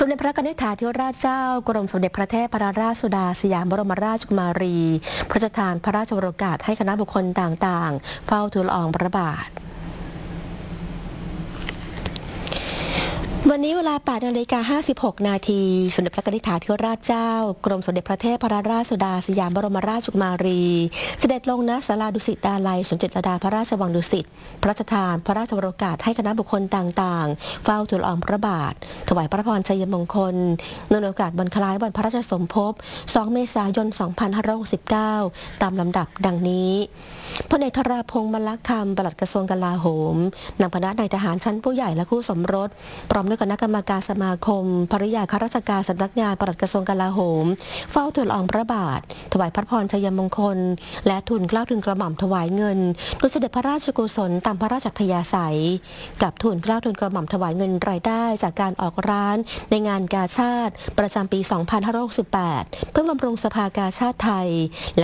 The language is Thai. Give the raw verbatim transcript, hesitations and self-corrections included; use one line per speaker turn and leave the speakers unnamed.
มเด็จพระกนิษฐาธิราชเจ้ากรมสมเด็จพระเทพรัตนราชสุดาสยามบรมราชกุมารีพระราชทานพระราชวโรกาสให้คณะบุคคลต่างๆเฝ้าทูลละอองพระบาทวันนี้เวลา แปดนาฬิกาห้าสิบหก นาทีสมเด็จพระกนิษฐาธิราชเจ้ากรมสมเด็จพระเทพรัตนราชสุดาสยามบรมราชกุมารีเสด็จลงณศาลาดุสิตดาลัยสวนจิตรลดาพระราชวังดุสิตพระราชทานพระราชวโรกาสให้คณะบุคคลต่างๆเฝ้าทูลละอองพระบาทถวายพระพรชัยมงคลเนื่องในโอกาสวันคล้ายวันพระราชสมภพสองเมษายนสองพันห้าร้อยหกสิบเก้าตามลำดับดังนี้พลเอกธราพงษ์มลคำปลัดกระทรวงกลาโหมนำคณะนายทหารชั้นผู้ใหญ่และคู่สมรสพร้อมด้วยคณะกรรมการสมาคมภริยาข้าราชการสำนักงานปลัดกระทรวงกลาโหมเฝ้าทูลละอองพระบาทถวายพระพรชัยมงคลและทูลเกล้าทูลกระหม่อมถวายเงินโดยเสด็จพระราชกุศลตามพระราชอัธยาศัยกับทูลเกล้าทูลกระหม่อมถวายเงินรายได้จากการออกร้านในงานกาชาดประจำปี สองพันห้าร้อยหกสิบแปด เพื่อบำรุงสภากาชาดไทย